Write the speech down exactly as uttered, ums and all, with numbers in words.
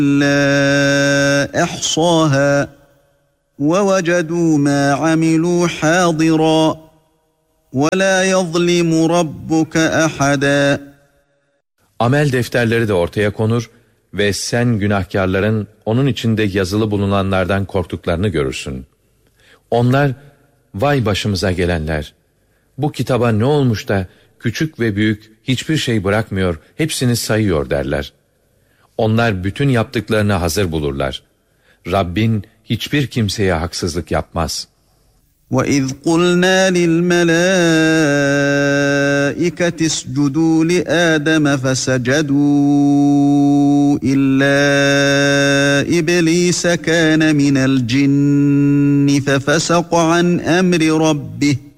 إِلَّا أَحْصَاهَا وَوَجَدُوا مَا عَمِلُوا حَاضِرًا وَلَا يَظْلِمُ رَبُّكَ أَحَدًا. Amel defterleri de ortaya konur ve sen günahkarların onun içinde yazılı bulunanlardan korktuklarını görürsün. Onlar, vay başımıza gelenler! Bu kitaba ne olmuş da küçük ve büyük hiçbir şey bırakmıyor, hepsini sayıyor derler. Onlar bütün yaptıklarını hazır bulurlar. Rabbin hiçbir kimseye haksızlık yapmaz. وَإِذْ قُلْنَا لِلْمَلَائِكَةِ اسْجُدُوا لِآدَمَ فَسَجَدُوا إِلَّا إِبْلِيسَ كَانَ مِنَ الْجِنِّ فَفَسَقَ عَنْ أَمْرِ رَبِّهِ